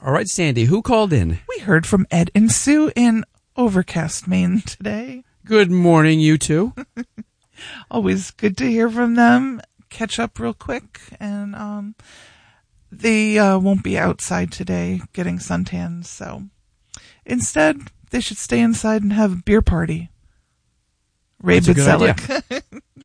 All right, Sandy, who called in? We heard from Ed and Sue in Overcast, Maine today. Good morning, you two. Always good to hear from them. Catch up real quick. And they won't be outside today getting suntans. So instead, they should stay inside and have a beer party. Ray That's a good Bidzelic. idea.